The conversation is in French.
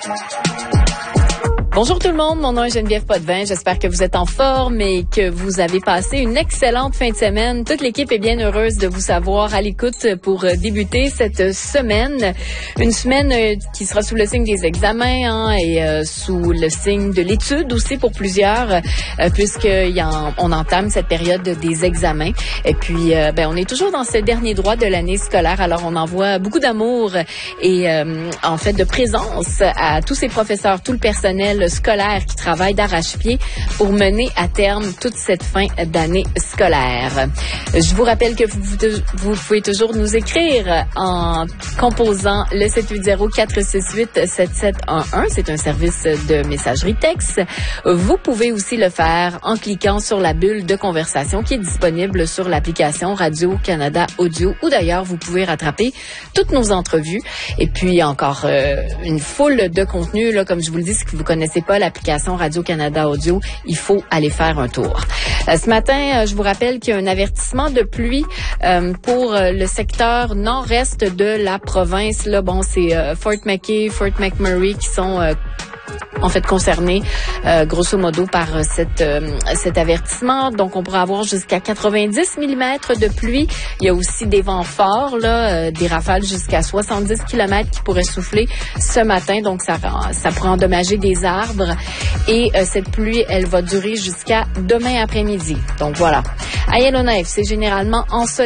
Bonjour tout le monde, mon nom est Geneviève Potvin. J'espère que vous êtes en forme et que vous avez passé une excellente fin de semaine. Toute l'équipe est bien heureuse de vous savoir à l'écoute pour débuter cette semaine. Une semaine qui sera sous le signe des examens et sous le signe de l'étude aussi pour plusieurs, puisqu'on entame cette période des examens. Et puis, on est toujours dans ce dernier droit de l'année scolaire. Alors, on envoie beaucoup d'amour et en fait de présence à tous ces professeurs, tout le personnel scolaire qui travaille d'arrache-pied pour mener à terme toute cette fin d'année scolaire. Je vous rappelle que vous pouvez toujours nous écrire en composant le 780-468-7711. C'est un service de messagerie texte. Vous pouvez aussi le faire en cliquant sur la bulle de conversation qui est disponible sur l'application Radio-Canada Audio, ou d'ailleurs, vous pouvez rattraper toutes nos entrevues. Et puis, encore une foule de contenus, là, comme je vous le dis, si vous connaissez pas l'application Radio-Canada Audio, il faut aller faire un tour. Ce matin, je vous rappelle qu'il y a un avertissement de pluie pour le secteur nord-est de la province. Là, c'est Fort McKay, Fort McMurray qui sont en fait concernés grosso modo par cet avertissement. Donc, on pourra avoir jusqu'à 90 mm de pluie. Il y a aussi des vents forts, des rafales jusqu'à 70 km qui pourraient souffler ce matin. Donc, ça pourrait endommager des arbres. Et cette pluie, elle va durer jusqu'à demain après-midi. Donc, voilà. À Yellowknife, c'est généralement ensoleillé.